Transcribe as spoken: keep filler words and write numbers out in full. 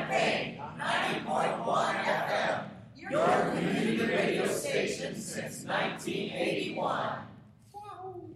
Bank, ninety point one F M, your community radio station since nineteen eighty-one.